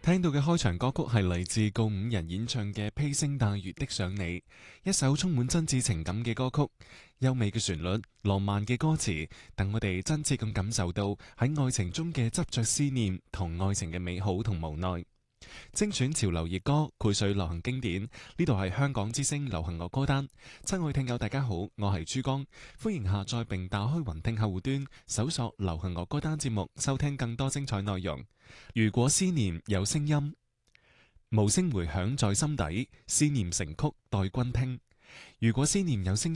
聽到嘅開場歌曲係嚟自告五人演唱嘅《披星戴月的想你》，一首充滿真摯情感嘅歌曲，優美嘅旋律、浪漫嘅歌詞，等我哋真切咁感受到喺愛情中嘅執着思念同愛情嘅美好同無奈。精選潮流熱歌，膾炙流行經典。呢度係香港之聲流行樂歌單。親愛聽友大家好，我係珠江，歡迎下載並打開雲聽客戶端，搜索流行樂歌單節目，收聽更多精彩內容。如果思念有聲音，無聲回響在心底，思念成曲待君聽。如果思念有聲音。